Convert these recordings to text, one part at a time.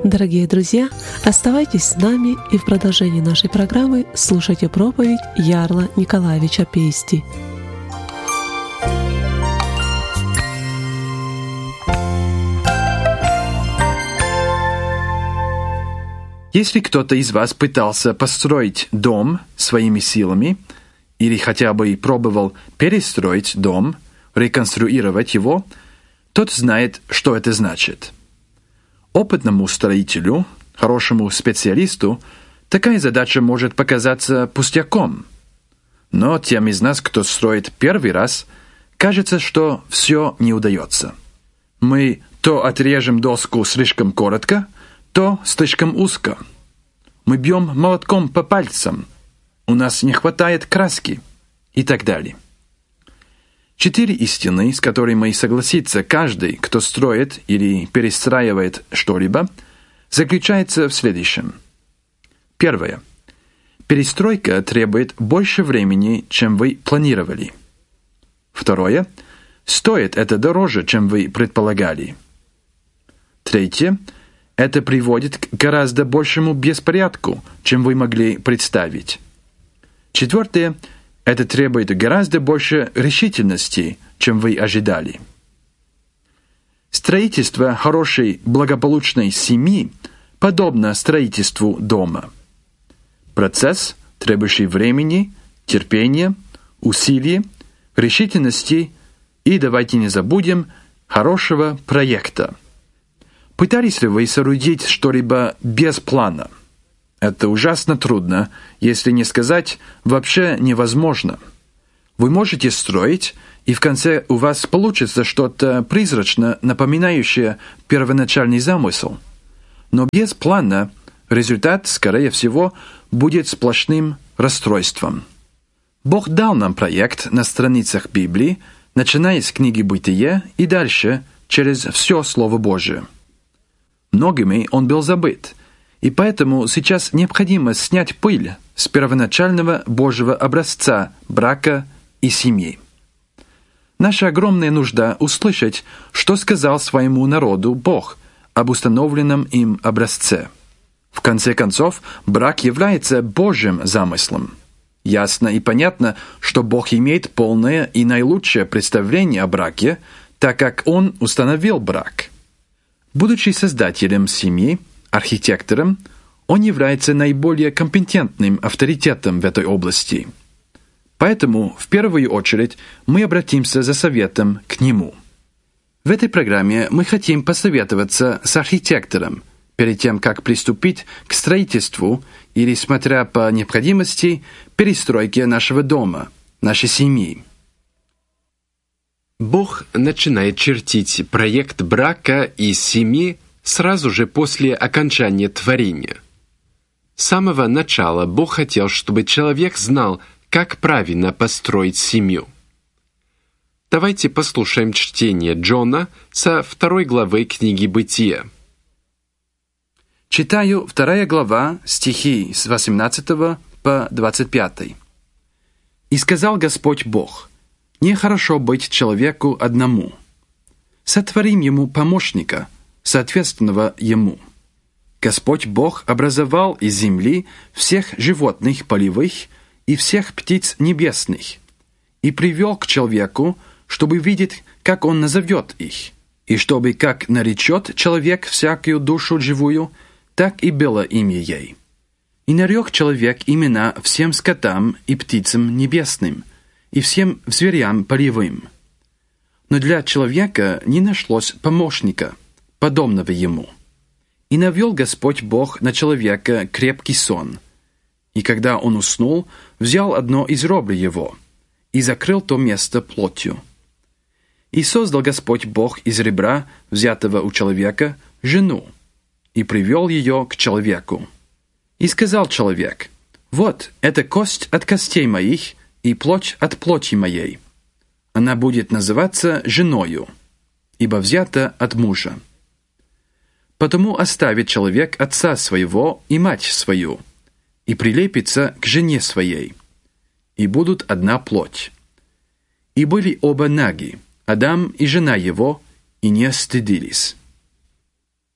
Дорогие друзья, оставайтесь с нами и в продолжении нашей программы слушайте проповедь Ярла Николаевича Пейсти. Если кто-то из вас пытался построить дом своими силами или хотя бы пробовал перестроить дом, реконструировать его, тот знает, что это значит. Опытному строителю, хорошему специалисту, такая задача может показаться пустяком. Но тем из нас, кто строит первый раз, кажется, что все не удается. Мы то отрежем доску слишком коротко, то слишком узко. Мы бьем молотком по пальцам. У нас не хватает краски и так далее. 4 истины, с которыми согласится каждый, кто строит или перестраивает что-либо, заключается в следующем. Первое. Перестройка требует больше времени, чем вы планировали. Второе. Стоит это дороже, чем вы предполагали. Третье. Это приводит к гораздо большему беспорядку, чем вы могли представить. Четвертое. Это требует гораздо больше решительности, чем вы ожидали. Строительство хорошей, благополучной семьи подобно строительству дома. Процесс, требующий времени, терпения, усилий, решительности и, давайте не забудем, хорошего проекта. Пытались ли вы соорудить что-либо без плана? Это ужасно трудно, если не сказать вообще невозможно. Вы можете строить, и в конце у вас получится что-то призрачно напоминающее первоначальный замысел. Но без плана результат, скорее всего, будет сплошным расстройством. Бог дал нам проект на страницах Библии, начиная с книги Бытия и дальше через все Слово Божие. Многими он был забыт, и поэтому сейчас необходимо снять пыль с первоначального Божьего образца брака и семьи. Наша огромная нужда услышать, что сказал своему народу Бог об установленном им образце. В конце концов, брак является Божьим замыслом. Ясно и понятно, что Бог имеет полное и наилучшее представление о браке, так как Он установил брак. Будучи создателем семьи, архитектором, он является наиболее компетентным авторитетом в этой области. Поэтому, в первую очередь, мы обратимся за советом к нему. В этой программе мы хотим посоветоваться с архитектором перед тем, как приступить к строительству или, смотря по необходимости, перестройке нашего дома, нашей семьи. Бог начинает чертить проект брака и семьи сразу же после окончания творения. С самого начала Бог хотел, чтобы человек знал, как правильно построить семью. Давайте послушаем чтение Джона со 2 главы книги Бытия. Читаю 2 глава, стихи с 18 по 25. «И сказал Господь Бог: нехорошо быть человеку одному. Сотворим ему помощника, соответственного ему. Господь Бог образовал из земли всех животных полевых и всех птиц небесных, и привел к человеку, чтобы видеть, как он назовет их, и чтобы, как наречет человек всякую душу живую, так и было имя ей. И нарек человек имена всем скотам и птицам небесным, и всем зверям полевым. Но для человека не нашлось помощника, подобного ему. И навел Господь Бог на человека крепкий сон. И когда он уснул, взял одно из ребер его и закрыл то место плотью. И создал Господь Бог из ребра, взятого у человека, жену, и привел ее к человеку. И сказал человек: вот, это кость от костей моих и плоть от плоти моей. Она будет называться женою, ибо взята от мужа. Потому оставит человек отца своего и мать свою, и прилепится к жене своей, и будут одна плоть. И были оба наги, Адам и жена его, и не стыдились».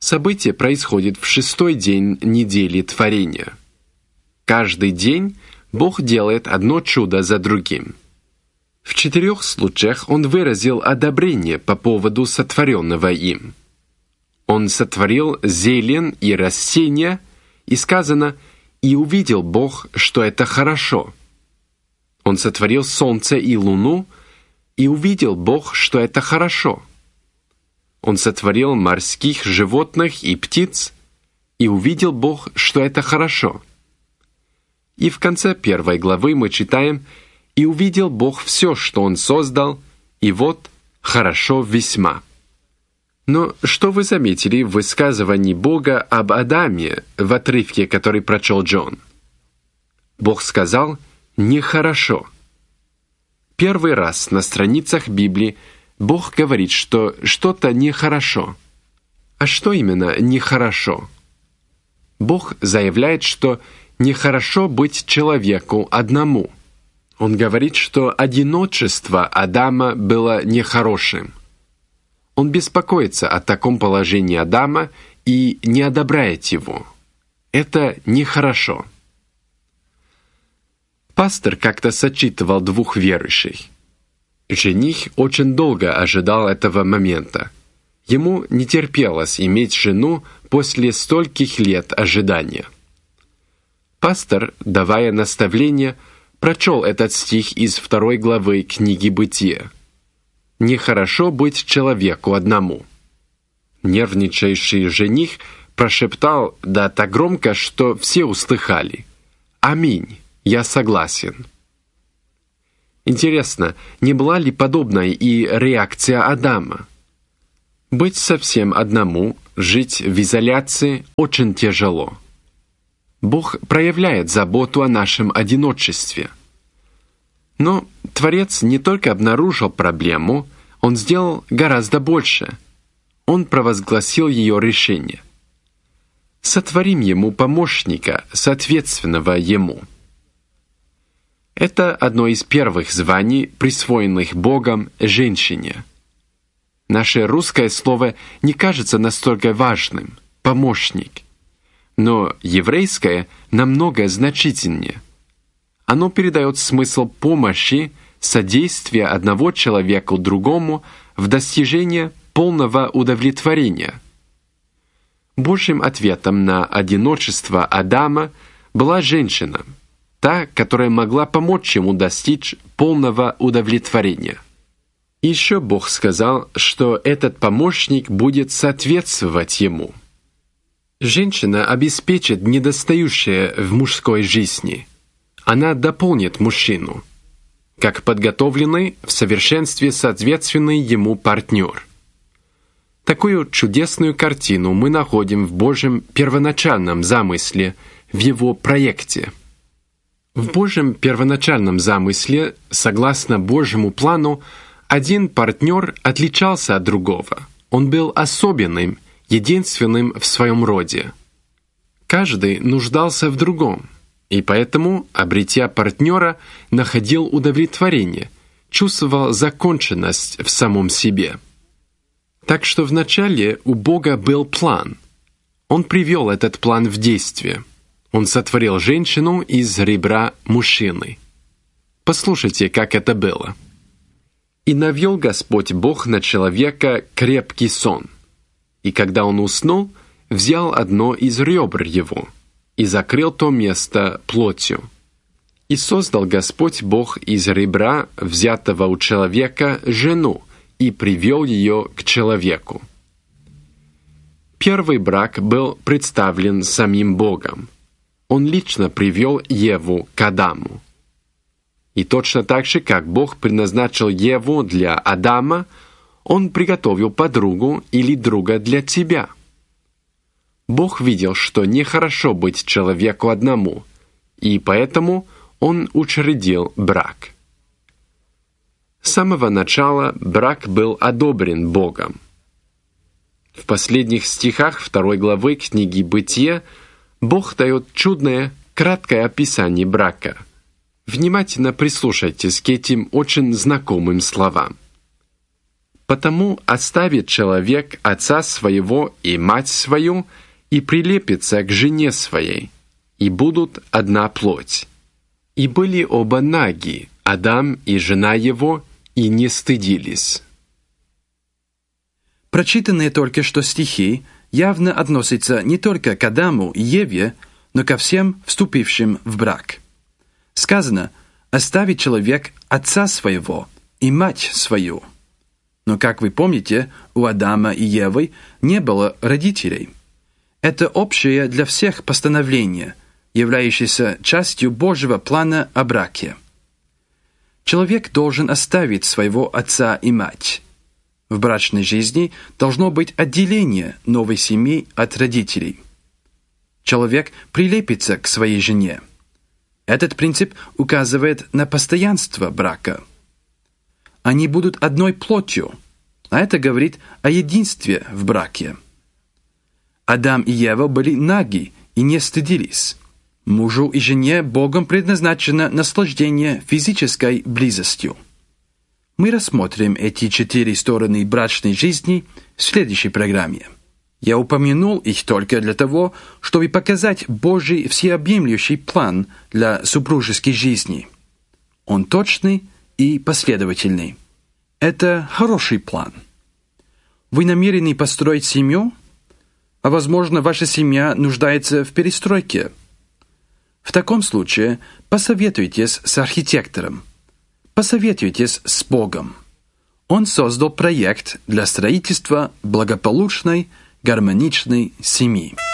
Событие происходит в 6-й день недели творения. Каждый день Бог делает одно чудо за другим. В 4 случаях Он выразил одобрение по поводу сотворенного им. Он сотворил зелень и растения, и сказано: «И увидел Бог, что это хорошо». Он сотворил солнце и луну, и увидел Бог, что это хорошо. Он сотворил морских животных и птиц, и увидел Бог, что это хорошо. И в конце 1 главы мы читаем: «И увидел Бог все, что Он создал, и вот, хорошо весьма». Но что вы заметили в высказывании Бога об Адаме в отрывке, который прочел Джон? Бог сказал «нехорошо». Первый раз на страницах Библии Бог говорит, что что-то нехорошо. А что именно нехорошо? Бог заявляет, что нехорошо быть человеку одному. Он говорит, что одиночество Адама было нехорошим. Он беспокоится о таком положении Адама и не одобряет его. Это нехорошо. Пастор как-то сочетывал 2 верующих. Жених очень долго ожидал этого момента. Ему не терпелось иметь жену после стольких лет ожидания. Пастор, давая наставление, прочел этот стих из 2 главы книги «Бытие». «Нехорошо быть человеку одному». Нервничающий жених прошептал да так громко, что все услыхали: «Аминь, я согласен». Интересно, не была ли подобной и реакция Адама? Быть совсем одному, жить в изоляции очень тяжело. Бог проявляет заботу о нашем одиночестве. Но Творец не только обнаружил проблему, Он сделал гораздо больше. Он провозгласил ее решение. «Сотворим ему помощника, соответственного ему». Это одно из первых званий, присвоенных Богом женщине. Наше русское слово не кажется настолько важным – «помощник». Но еврейское намного значительнее. Оно передает смысл помощи, содействия одного человека другому в достижении полного удовлетворения. Божьим ответом на одиночество Адама была женщина, та, которая могла помочь ему достичь полного удовлетворения. И еще Бог сказал, что этот помощник будет соответствовать ему. Женщина обеспечит недостающее в мужской жизни. Она дополнит мужчину, как подготовленный, в совершенстве соответственный ему партнер. Такую чудесную картину мы находим в Божьем первоначальном замысле, в Его проекте. В Божьем первоначальном замысле, согласно Божьему плану, один партнер отличался от другого. Он был особенным, единственным в своем роде. Каждый нуждался в другом. И поэтому, обретя партнера, находил удовлетворение, чувствовал законченность в самом себе. Так что вначале у Бога был план. Он привел этот план в действие. Он сотворил женщину из ребра мужчины. Послушайте, как это было. «И навел Господь Бог на человека крепкий сон. И когда он уснул, взял одно из ребр его и закрыл то место плотью. И создал Господь Бог из ребра, взятого у человека, жену, и привел ее к человеку». Первый брак был представлен самим Богом. Он лично привел Еву к Адаму. И точно так же, как Бог предназначил Еву для Адама, Он приготовил подругу или друга для тебя. Бог видел, что нехорошо быть человеку одному, и поэтому Он учредил брак. С самого начала брак был одобрен Богом. В последних стихах 2 главы книги «Бытие» Бог дает чудное, краткое описание брака. Внимательно прислушайтесь к этим очень знакомым словам. Потому оставит человек отца своего и мать свою, и прилепится к жене своей, и будут одна плоть. И были оба наги, Адам и жена его, и не стыдились». Прочитанные только что стихи явно относятся не только к Адаму и Еве, но ко всем вступившим в брак. Сказано «оставит человек отца своего и мать свою». Но, как вы помните, у Адама и Евы не было родителей. Это общее для всех постановление, являющееся частью Божьего плана о браке. Человек должен оставить своего отца и мать. В брачной жизни должно быть отделение новой семьи от родителей. Человек прилепится к своей жене. Этот принцип указывает на постоянство брака. Они будут одной плотью, а это говорит о единстве в браке. Адам и Ева были наги и не стыдились. Мужу и жене Богом предназначено наслаждение физической близостью. Мы рассмотрим эти 4 стороны брачной жизни в следующей программе. Я упомянул их только для того, чтобы показать Божий всеобъемлющий план для супружеской жизни. Он точный и последовательный. Это хороший план. Вы намерены построить семью? А возможно, ваша семья нуждается в перестройке. В таком случае посоветуйтесь с архитектором. Посоветуйтесь с Богом. Он создал проект для строительства благополучной, гармоничной семьи.